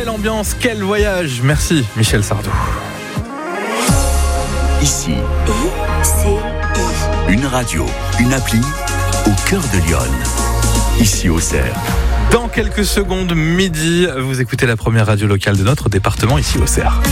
ambiance, quel voyage. Merci Michel Sardou. Ici, une radio, une appli au cœur de Lyon. Ici Auxerre. Dans quelques secondes, midi, vous écoutez la première radio locale de notre département, ici Auxerre.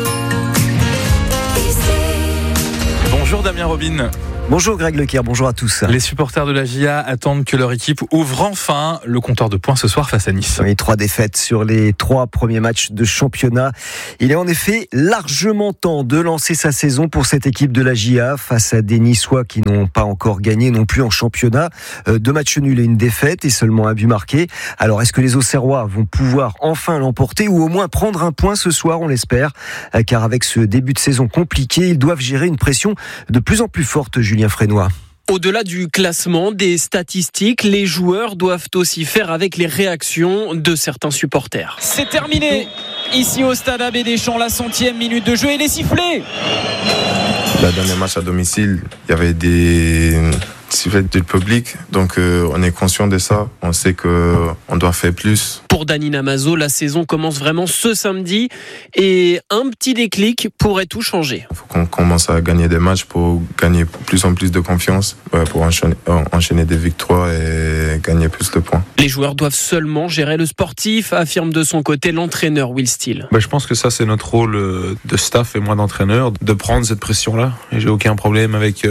Bonjour Damien Robin. Bonjour Greg Leclerc, bonjour à tous. Les supporters de la GIA attendent que leur équipe ouvre enfin le compteur de points ce soir face à Nice. Oui, 3 défaites sur les 3 premiers matchs de championnat. Il est en effet largement temps de lancer sa saison pour cette équipe de la GIA face à des Niçois qui n'ont pas encore gagné non plus en championnat. 2 matchs nuls et une défaite et seulement un but marqué. Alors est-ce que les Auxerrois vont pouvoir enfin l'emporter ou au moins prendre un point ce soir, on l'espère, car avec ce début de saison compliqué, ils doivent gérer une pression de plus en plus forte, Julien Frénois. Au-delà du classement, des statistiques, les joueurs doivent aussi faire avec les réactions de certains supporters. C'est terminé ici au stade Abbé Deschamps, la 100e minute de jeu et les sifflets. Le dernier match à domicile, il y avait des sifflets du public, donc on est conscient de ça, on sait qu'on doit faire plus. Pour Dani Namazo, la saison commence vraiment ce samedi et un petit déclic pourrait tout changer. Il faut qu'on commence à gagner des matchs pour gagner plus en plus de confiance, pour enchaîner des victoires et gagner plus de points. Les joueurs doivent seulement gérer le sportif, affirme de son côté l'entraîneur Will Steele. Je pense que ça c'est notre rôle de staff et moi d'entraîneur, de prendre cette pression-là. Et j'ai aucun problème avec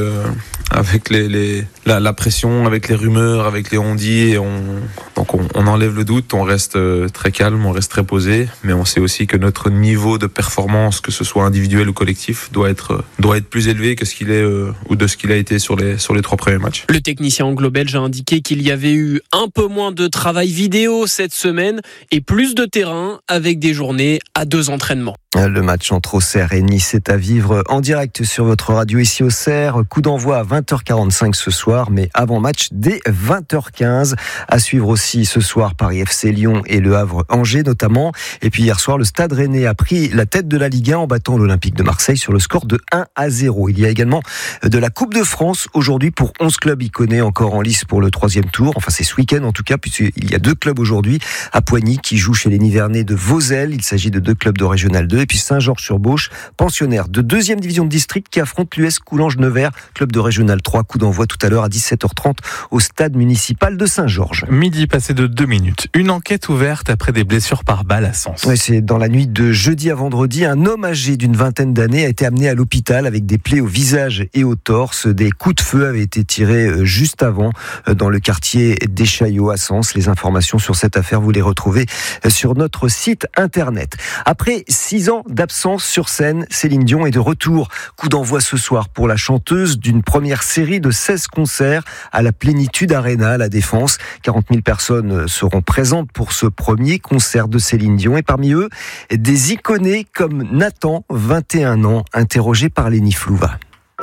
la pression, avec les rumeurs, avec les on-dit. Donc on enlève le doute, on reste très calme, on reste très posé, mais on sait aussi que notre niveau de performance, que ce soit individuel ou collectif, doit être plus élevé que ce qu'il est ou de ce qu'il a été sur les 3 premiers matchs. Le technicien anglo-belge a indiqué qu'il y avait eu un peu moins de travail vidéo cette semaine et plus de terrain avec des journées à 2 entraînements. Le match entre Auxerre et Nice est à vivre en direct sur votre radio ici Auxerre. Coup d'envoi à 20h45 ce soir, mais avant match dès 20h15. À suivre aussi ce soir Paris FC Lyon et Le Havre Angers notamment. Et puis hier soir, le Stade Rennais a pris la tête de la Ligue 1 en battant l'Olympique de Marseille sur le score de 1-0. Il y a également de la Coupe de France aujourd'hui pour 11 clubs iconés encore en lice pour le 3e tour. Enfin, c'est ce week-end en tout cas, puisqu'il y a 2 clubs aujourd'hui à Poigny qui jouent chez les Nivernais de Vozelle. Il s'agit de 2 clubs de Régional 2. Et puis Saint-Georges-sur-Beauche, pensionnaire de 2e division de district qui affronte l'US Coulanges-Nevers, club de Régional 3. Coup d'envoi tout à l'heure à 17h30 au stade municipal de Saint-Georges. Midi passé de 2 minutes. Une enquête ouverte après des blessures par balle à Sens. Oui, c'est dans la nuit de jeudi à vendredi. Un homme âgé d'une vingtaine d'années a été amené à l'hôpital avec des plaies au visage et au torse. Des coups de feu avaient été tirés juste avant dans le quartier des Chaillots à Sens. Les informations sur cette affaire, vous les retrouvez sur notre site internet. Après 6 ans d'absence sur scène, Céline Dion est de retour. Coup d'envoi ce soir pour la chanteuse d'une première série de 16 concerts à la Plénitude Arena à La Défense. 40 000 personnes seront présentes pour ce premier concert de Céline Dion et parmi eux, des iconés comme Nathan, 21 ans, interrogé par Lénie Flouva.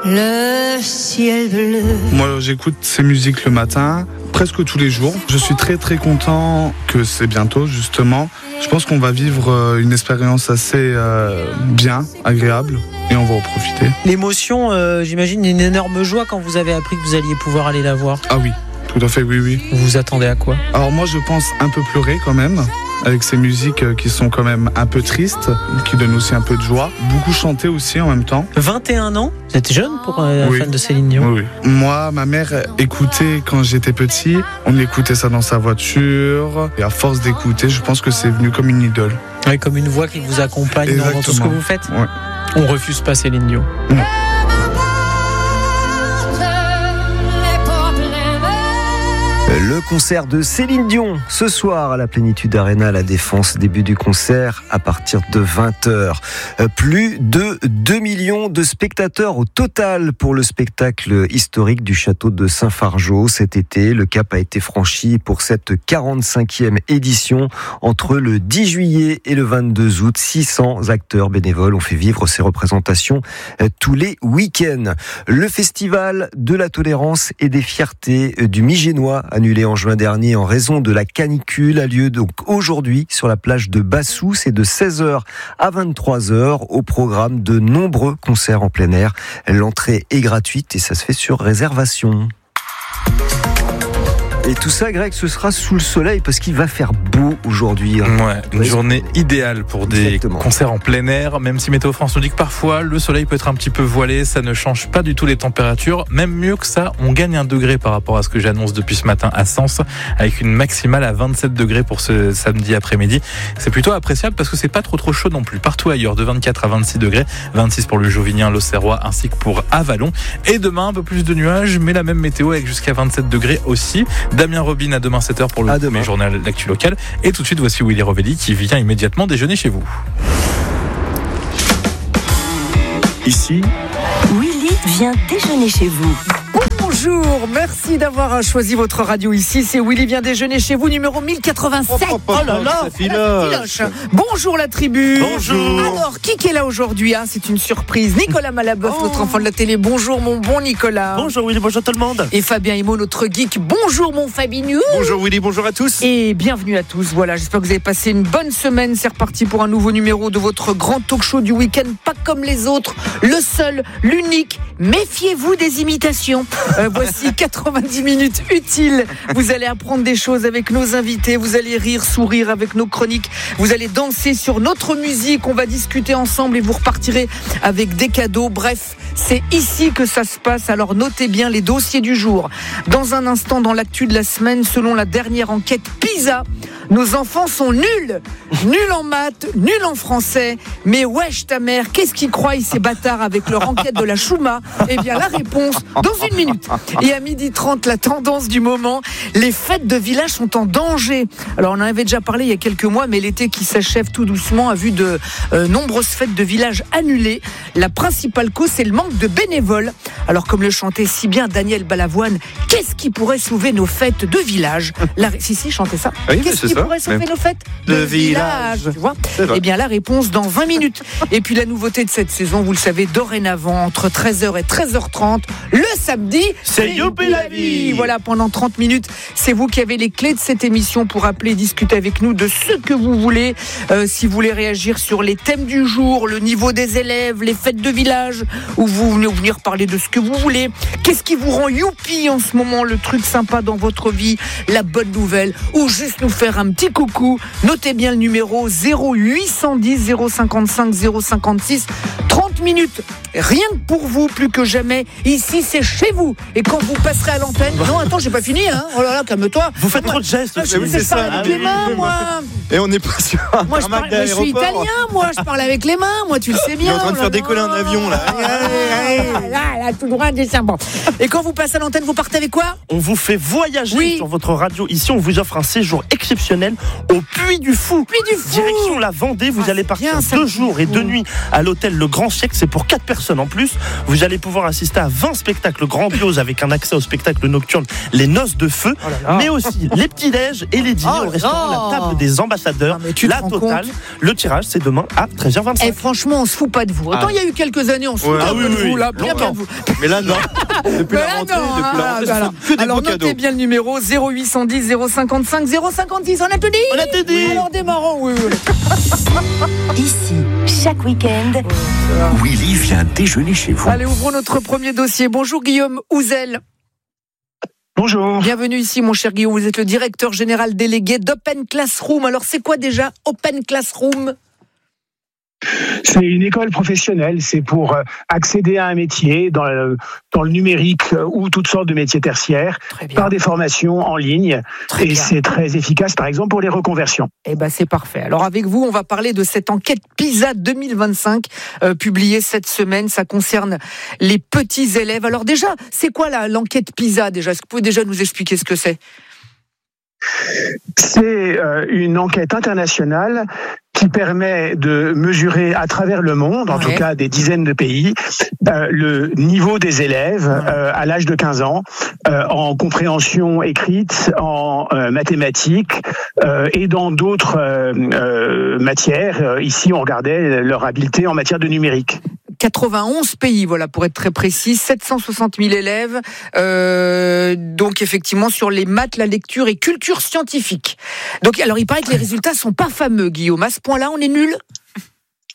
Le ciel bleu. Moi, j'écoute ces musiques le matin, presque tous les jours. Je suis très très content que c'est bientôt, justement. Je pense qu'on va vivre une expérience assez bien, agréable, et on va en profiter. L'émotion, j'imagine une énorme joie quand vous avez appris que vous alliez pouvoir aller la voir. Ah oui, tout à fait, oui. Vous vous attendez à quoi ? Alors moi, je pense un peu pleurer quand même, avec ces musiques qui sont quand même un peu tristes, qui donnent aussi un peu de joie. Beaucoup chanter aussi en même temps. 21 ans ? Vous êtes jeune pour un fan de Céline Dion ? Oui. Moi, ma mère écoutait quand j'étais petit. On écoutait ça dans sa voiture. Et à force d'écouter, je pense que c'est venu comme une idole. Oui, comme une voix qui vous accompagne dans tout ce que vous faites ? Ouais. On refuse pas Céline Dion. Non. Le concert de Céline Dion ce soir à la Plénitude Arena à La Défense. Début du concert à partir de 20h. Plus de 2 millions de spectateurs au total pour le spectacle historique du château de Saint-Fargeau cet été. Le cap a été franchi pour cette 45e édition. Entre le 10 juillet et le 22 août, 600 acteurs bénévoles ont fait vivre ces représentations tous les week-ends. Le festival de la tolérance et des fiertés du Migénois, annulé en juin dernier en raison de la canicule, a lieu donc aujourd'hui sur la plage de Bassou. C'est de 16h à 23h. Au programme de nombreux concerts en plein air. L'entrée est gratuite et ça se fait sur réservation. Et tout ça, Greg, ce sera sous le soleil parce qu'il va faire beau aujourd'hui. Ouais, une journée idéale pour des Exactement. concerts en plein air, même si Météo France nous dit que parfois le soleil peut être un petit peu voilé, ça ne change pas du tout les températures. Même mieux que ça, on gagne 1 degré par rapport à ce que j'annonce depuis ce matin à Sens, avec une maximale à 27 degrés pour ce samedi après-midi. C'est plutôt appréciable parce que c'est pas trop chaud non plus. Partout ailleurs, de 24 à 26 degrés, 26 pour le Jovinien, l'Auxerrois ainsi que pour Avallon. Et demain, un peu plus de nuages, mais la même météo avec jusqu'à 27 degrés aussi. Damien Robin à demain 7h pour le premier journal d'actu local. Et tout de suite, voici Willy Rovelli qui vient immédiatement déjeuner chez vous. Ici, Willy vient déjeuner chez vous. Bonjour, merci d'avoir choisi votre radio ici. C'est Willy vient déjeuner chez vous, numéro 1087. Oh là là, Filoche. Bonjour la tribu. Bonjour. Alors, qui est là aujourd'hui, C'est une surprise. Nicolas Malaboeuf, notre enfant de la télé. Bonjour mon bon Nicolas. Bonjour Willy, bonjour tout le monde. Et Fabien Himo, notre geek. Bonjour mon Fabinou. Bonjour Willy, bonjour à tous. Et bienvenue à tous. Voilà, j'espère que vous avez passé une bonne semaine. C'est reparti pour un nouveau numéro de votre grand talk show du week-end. Pas comme les autres, le seul, l'unique. Méfiez-vous des imitations. Voici 90 minutes utiles. Vous allez apprendre des choses avec nos invités. Vous allez rire, sourire avec nos chroniques. Vous allez danser sur notre musique. On va discuter ensemble et vous repartirez avec des cadeaux. Bref, c'est ici que ça se passe. Alors notez bien les dossiers du jour. Dans un instant, dans l'actu de la semaine, selon la dernière enquête PISA, nos enfants sont nuls. Nuls en maths, nuls en français. Mais wesh ta mère, qu'est-ce qu'ils croient ces bâtards avec leur enquête de la Chouma? Eh bien la réponse dans une minute. Et à 12h30, la tendance du moment, les fêtes de village sont en danger. Alors on en avait déjà parlé il y a quelques mois, mais l'été qui s'achève tout doucement a vu de nombreuses fêtes de village annulées. La principale cause, c'est le manque de bénévoles. Alors comme le chantait si bien Daniel Balavoine, qu'est-ce qui pourrait sauver nos fêtes de village? Si, chantait ça. Oui, qu'est-ce qui pourrait sauver nos fêtes de village? Tu vois? Eh bien la réponse dans 20 minutes. Et puis la nouveauté de cette saison, vous le savez, dorénavant, entre 13h et 13h30, le samedi, c'est Youpi la vie. Voilà, pendant 30 minutes, c'est vous qui avez les clés de cette émission pour appeler et discuter avec nous de ce que vous voulez. Si vous voulez réagir sur les thèmes du jour, le niveau des élèves, les fêtes de village, ou vous voulez venir parler de ce que vous voulez. Qu'est-ce qui vous rend youpi en ce moment, le truc sympa dans votre vie, la bonne nouvelle, ou juste nous faire un petit coucou. Notez bien le numéro 0810 055 056. 30 minutes, rien que pour vous, plus que jamais. Ici, c'est chez vous. Et quand vous passerez à l'antenne... Non, attends, j'ai pas fini, Oh là là, calme-toi. Vous faites trop de gestes. Je sais parler avec les mains, moi. Et on n'est pas sûr. Moi, je suis italien, moi. Je parle avec les mains, moi, tu le sais bien. Il est en train de faire décoller un avion, là. Là, tout droit, descendant. Et quand vous passez à l'antenne, vous partez avec quoi? On vous fait voyager sur votre radio. Ici, on vous offre un séjour exceptionnel au Puy du Fou. Direction la Vendée. Vous allez partir 2 jours et 2 nuits à l'hôtel Le Grand Siècle. C'est pour 4 personnes en plus. Vous allez pouvoir assister à 20 spectacles grandioses avec un accès au spectacle nocturne Les Noces de Feu, mais aussi les petits-déj et les dîners au restaurant La Table des Ambassadeurs. La totale. Le tirage, c'est demain à 13h25. Et franchement, on se fout pas de vous. Autant il y a eu quelques années, on se fout de vous, là, bien de vous. Mais là, non. Depuis la rentrée, que des alors beaux cadeaux. notez bien le numéro 0810 055 056. On a tout dit? On a tout dit. Alors démarrons, oui. Ici, chaque week-end, Willy vient déjeuner chez vous. Allez, ouvrons notre premier dossier. Bonjour Guillaume Ouzel. Bonjour. Bienvenue ici, mon cher Guillaume. Vous êtes le directeur général délégué d'Open Classroom. Alors, c'est quoi déjà Open Classroom? C'est une école professionnelle, c'est pour accéder à un métier dans le numérique ou toutes sortes de métiers tertiaires par des formations en ligne. Et c'est très efficace, par exemple, pour les reconversions. Eh ben, c'est parfait. Alors avec vous, on va parler de cette enquête PISA 2025 publiée cette semaine. Ça concerne les petits élèves. Alors déjà, c'est quoi l'enquête PISA déjà? Est-ce que vous pouvez déjà nous expliquer ce que c'est? C'est une enquête internationale qui permet de mesurer à travers le monde, en tout cas des dizaines de pays, le niveau des élèves à l'âge de 15 ans, en compréhension écrite, en mathématiques et dans d'autres matières. Ici, on regardait leur habileté en matière de numérique. 91 pays, voilà, pour être très précis, 760 000 élèves, donc effectivement sur les maths, la lecture et culture scientifique. Donc, alors il paraît que les résultats sont pas fameux, Guillaume. À ce point-là, on est nul?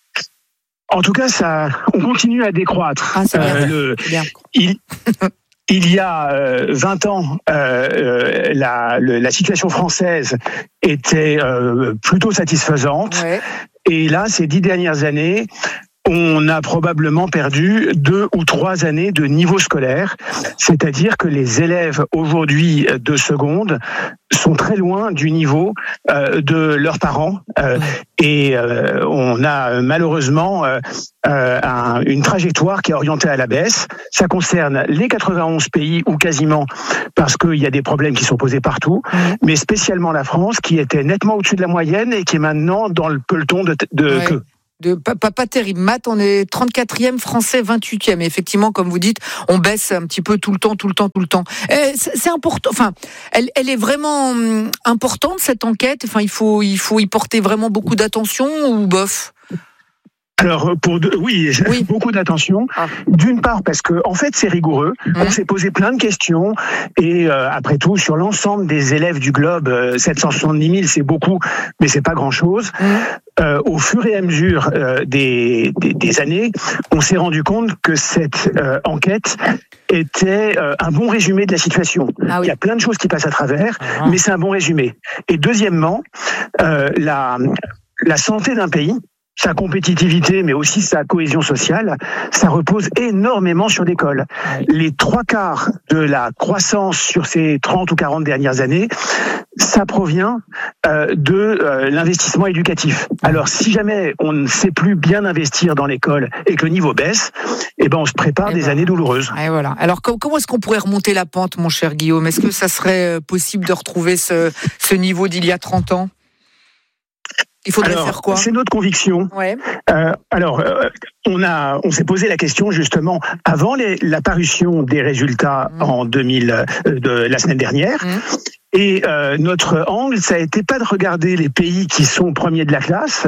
En tout cas, on continue à décroître. Ah, c'est bien. Il il y a 20 ans, la situation française était plutôt satisfaisante. Ouais. Et là, ces 10 dernières années, on a probablement perdu 2 ou 3 années de niveau scolaire. C'est-à-dire que les élèves aujourd'hui de seconde sont très loin du niveau de leurs parents. Et on a malheureusement une trajectoire qui est orientée à la baisse. Ça concerne les 91 pays ou quasiment, parce qu'il y a des problèmes qui sont posés partout, mais spécialement la France qui était nettement au-dessus de la moyenne et qui est maintenant dans le peloton de queue. Pas terrible. Matt, on est 34e, français 28e. Et effectivement, comme vous dites, on baisse un petit peu tout le temps. C'est important. Enfin, elle est vraiment importante, cette enquête. Enfin, il faut y porter vraiment beaucoup d'attention ou bof? Alors, oui, beaucoup d'attention. D'une part, parce que en fait, c'est rigoureux. On s'est posé plein de questions. Et après tout, sur l'ensemble des élèves du globe, 770 000, c'est beaucoup, mais c'est pas grand-chose. Au fur et à mesure des années, on s'est rendu compte que cette enquête était un bon résumé de la situation. Ah oui. Il y a plein de choses qui passent à travers, mais c'est un bon résumé. Et deuxièmement, la santé d'un pays, sa compétitivité, mais aussi sa cohésion sociale, ça repose énormément sur l'école. Les 3/4 de la croissance sur ces 30 ou 40 dernières années, ça provient de l'investissement éducatif. Alors, si jamais on ne sait plus bien investir dans l'école et que le niveau baisse, on se prépare des années douloureuses. Et voilà. Alors, comment est-ce qu'on pourrait remonter la pente, mon cher Guillaume? Est-ce que ça serait possible de retrouver ce niveau d'il y a 30 ans? Il faudrait faire quoi? C'est notre conviction. Ouais. On s'est posé la question justement avant la parution des résultats de la semaine dernière. Et notre angle, ça a été pas de regarder les pays qui sont premiers de la classe,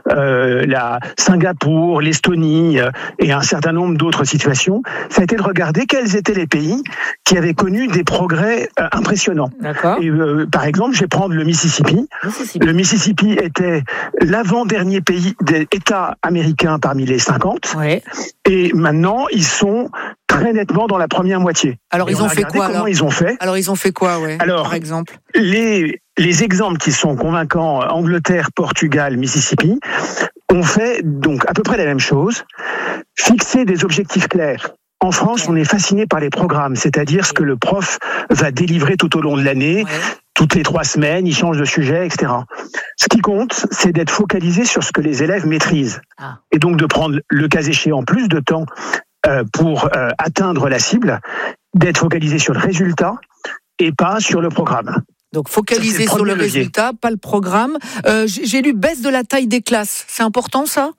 la Singapour, l'Estonie et un certain nombre d'autres situations. Ça a été de regarder quels étaient les pays qui avaient connu des progrès impressionnants. D'accord. Et par exemple, je vais prendre le Mississippi. Le Mississippi était l'avant-dernier pays d'État américain parmi les 50. Ouais. Et maintenant, ils sont très nettement dans la première moitié. Alors, ils ont fait quoi? Comment ils ont fait? Alors, ils ont fait quoi, ouais, alors, par exemple? Les exemples qui sont convaincants, Angleterre, Portugal, Mississippi, ont fait donc à peu près la même chose, fixer des objectifs clairs. En France, on est fasciné par les programmes, c'est-à-dire ce que le prof va délivrer tout au long de l'année. Ouais. Toutes les 3 semaines, il change de sujet, etc. Ce qui compte, c'est d'être focalisé sur ce que les élèves maîtrisent. Et donc de prendre, le cas échéant, plus de temps pour atteindre la cible, d'être focalisé sur le résultat et pas sur le programme. Donc focaliser sur le résultat, pas le programme. J'ai lu baisse de la taille des classes. C'est important, ça?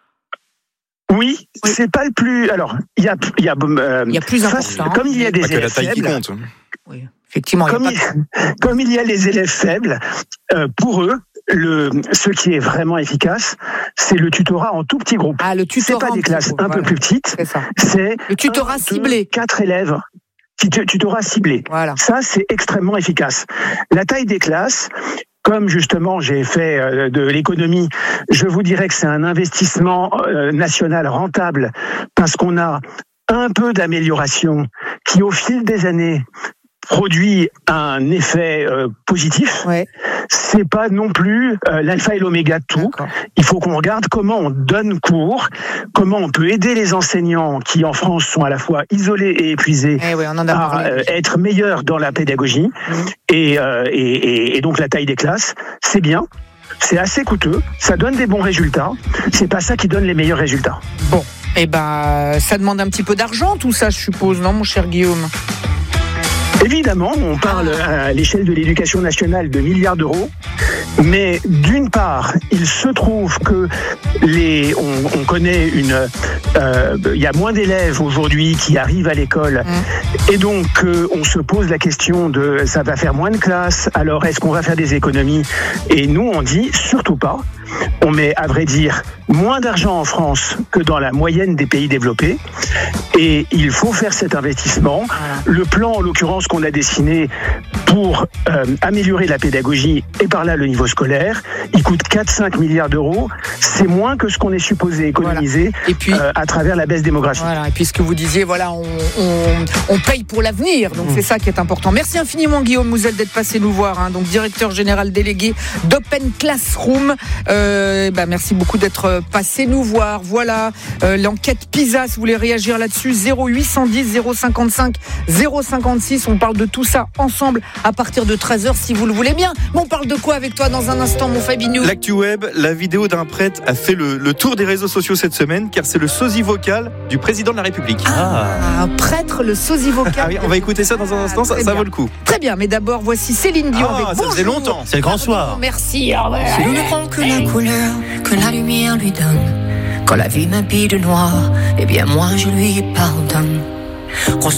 Oui, c'est pas le plus. Alors, il y a plus important. Comme il y a des élèves la taille faibles, qui compte. Oui, effectivement. Comme il y a les élèves faibles, pour eux, ce qui est vraiment efficace, c'est le tutorat en tout petit groupe. Ah, le tutorat. C'est pas des classes un peu plus petites. C'est ça. C'est le tutorat ciblé. 4 élèves. Tutorat ciblé. Voilà. Ça, c'est extrêmement efficace. La taille des classes. Comme justement j'ai fait de l'économie, je vous dirais que c'est un investissement national rentable parce qu'on a un peu d'amélioration qui au fil des années produit un effet positif. Ouais. C'est pas non plus l'alpha et l'oméga de tout. D'accord. Il faut qu'on regarde comment on donne cours, comment on peut aider les enseignants qui en France sont à la fois isolés et épuisés à être meilleurs dans la pédagogie. Et donc la taille des classes, c'est bien. C'est assez coûteux, ça donne des bons résultats. C'est pas ça qui donne les meilleurs résultats. Bon, ça demande un petit peu d'argent tout ça, je suppose, non, mon cher Guillaume? Évidemment, on parle à l'échelle de l'éducation nationale de milliards d'euros, mais d'une part, il se trouve que on connaît il y a moins d'élèves aujourd'hui qui arrivent à l'école, et donc on se pose la question de ça va faire moins de classes, alors est-ce qu'on va faire des économies? Et nous on dit surtout pas. on met, à vrai dire, moins d'argent en France que dans la moyenne des pays développés. Et il faut faire cet investissement. Le plan, en l'occurrence, qu'on a dessiné pour améliorer la pédagogie et par là le niveau scolaire, il coûte 4-5 milliards d'euros. C'est moins que ce qu'on est supposé économiser et puis, à travers la baisse démographique. Voilà. Et puis ce que vous disiez, voilà, on paye pour l'avenir. Donc c'est ça qui est important. Merci infiniment Guillaume Mouzel d'être passé nous voir, donc directeur général délégué d'Open Classroom. Merci beaucoup d'être passé nous voir. Voilà, l'enquête PISA, si vous voulez réagir là-dessus, 0810 055 056. On parle de tout ça ensemble à partir de 13h si vous le voulez bien. Mais on parle de quoi avec toi dans un instant, mon Fabinou? L'actu web, la vidéo d'un prêtre a fait le tour des réseaux sociaux cette semaine, car c'est le sosie vocal du président de la République. Un prêtre, le sosie vocal. Oui, on va écouter ça dans un instant, ça vaut le coup. Très bien, mais d'abord voici Céline Dion avec ça faisait longtemps, c'est le grand soir. Merci. Si l'on ne prend que la couleur que la lumière lui donne, quand la vie m'habille de noir, eh bien moi je lui pardonne.